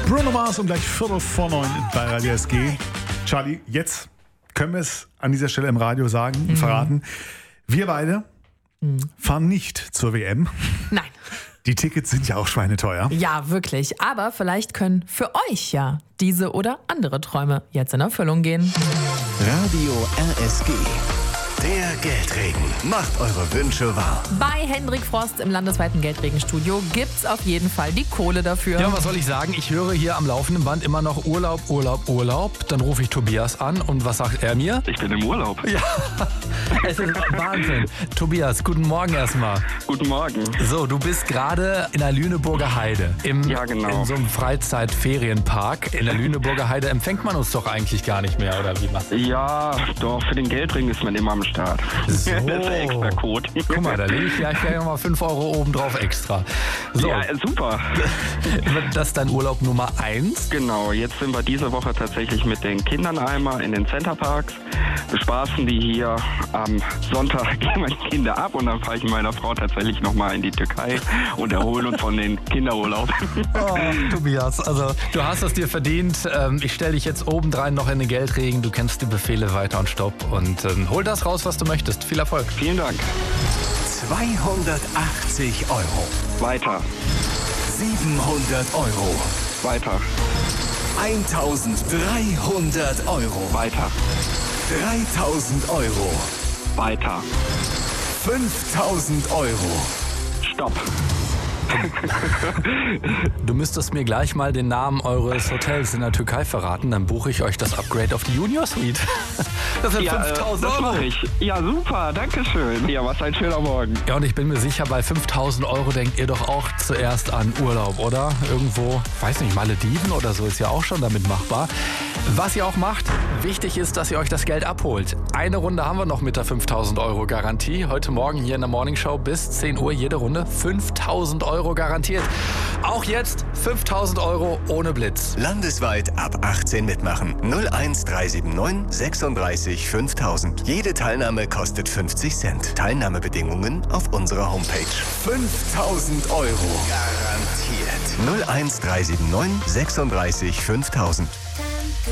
Bruno Mars um gleich 8:45 bei Radio SG. Charlie, jetzt können wir es an dieser Stelle im Radio sagen und verraten. Wir beide fahren nicht zur WM. Nein. Die Tickets sind ja auch schweineteuer. Ja, wirklich. Aber vielleicht können für euch ja diese oder andere Träume jetzt in Erfüllung gehen. Radio RSG. Der Geldregen. Macht eure Wünsche wahr. Bei Hendrik Frost im landesweiten Geldregenstudio gibt's auf jeden Fall die Kohle dafür. Ja, was soll ich sagen? Ich höre hier am laufenden Band immer noch Urlaub, Urlaub, Urlaub. Dann rufe ich Tobias an und was sagt er mir? Ich bin im Urlaub. Ja, es ist Wahnsinn. Tobias, guten Morgen erstmal. Guten Morgen. So, du bist gerade in der Lüneburger Heide. Ja, genau. In so einem Freizeitferienpark. In der Lüneburger Heide empfängt man uns doch eigentlich gar nicht mehr, oder wie macht man? Ja, doch, für den Geldring ist man immer am Start. So. Das ist der extra Code. Guck mal, da lege ich gleich nochmal 5 Euro oben drauf extra. So, Ja, super. das ist dein Urlaub Nummer 1. Genau, jetzt sind wir diese Woche tatsächlich mit den Kindern einmal in den Centerparks. Bespaßen die hier. Am Sonntag gehen wir die Kinder ab und dann fahre ich mit meiner Frau tatsächlich nochmal in die Türkei und erholen uns von den Kinderurlaub. Oh, Tobias, also du hast es dir verdient. Ich stelle dich jetzt obendrein noch in den Geldregen. Du kennst die Befehle weiter und stopp und hol das raus, was du möchtest. Viel Erfolg. Vielen Dank. 280 Euro. Weiter. 700 Euro. Weiter. 1300 Euro. Weiter. 3000 Euro. Weiter. 5000 Euro. Stopp. Du müsstest mir gleich mal den Namen eures Hotels in der Türkei verraten, dann buche ich euch das Upgrade auf die Junior Suite. Das sind 5000 das Euro. mache ich. Ja, super, danke schön. Ja, was ein schöner Morgen. Ja, und ich bin mir sicher, bei 5000 Euro denkt ihr doch auch zuerst an Urlaub, oder? Irgendwo, weiß nicht, Malediven oder so ist ja auch schon damit machbar. Was ihr auch macht, wichtig ist, dass ihr euch das Geld abholt. Eine Runde haben wir noch mit der 5000 Euro Garantie. Heute Morgen hier in der Morning Show bis 10 Uhr jede Runde 5000 Euro garantiert. Auch jetzt 5000 Euro ohne Blitz. Landesweit ab 18 mitmachen. 01379 36 5000. Jede Teilnahme kostet 50 Cent. Teilnahmebedingungen auf unserer Homepage. 5000 Euro. Garantiert. 01379 36 5000.